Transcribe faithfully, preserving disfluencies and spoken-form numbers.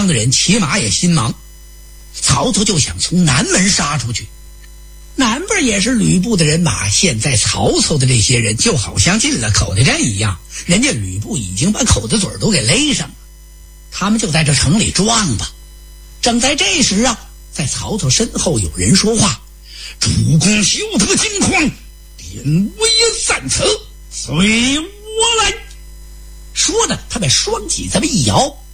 方的人骑马也心忙，曹操就想从南门杀出去。南边也是吕布的人马，现在曹操的这些人就好像进了口袋战一样，人家吕布已经把口袋嘴都给勒上了，他们就在这城里撞吧。正在这时啊，在曹操身后有人说话：“主公休得惊慌，典韦在此，随我来。”说着他把双戟这么一摇，